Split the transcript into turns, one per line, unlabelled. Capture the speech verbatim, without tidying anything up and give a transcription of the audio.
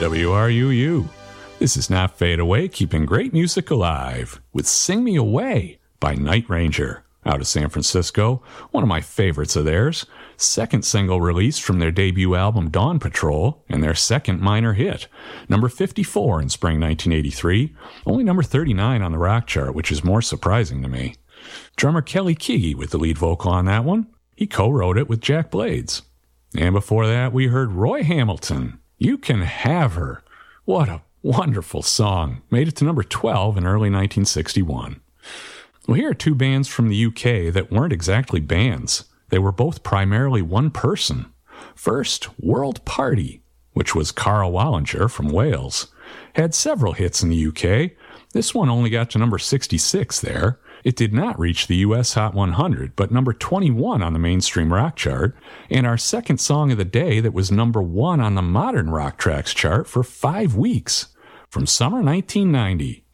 W R U U. This is Not Fade Away, keeping great music alive with Sing Me Away by Night Ranger. Out of San Francisco, one of my favorites of theirs. Second single released from their debut album Dawn Patrol, and their second minor hit. Number fifty-four in spring nineteen eighty-three, only number thirty-nine on the rock chart, which is more surprising to me. Drummer Kelly Keagy with the lead vocal on that one. He co-wrote it with Jack Blades. And before that, we heard Roy Hamilton, You Can Have Her. What a wonderful song. Made it to number twelve in early nineteen sixty-one. Well, here are two bands from the U K that weren't exactly bands. They were both primarily one person. First, World Party, which was Carl Wallinger from Wales, had several hits in the U K. This one only got to number sixty-six there. It did not reach the U S Hot one hundred, but number twenty-one on the mainstream rock chart, and our second song of the day that was number one on the modern rock tracks chart for five weeks. From summer nineteen ninety,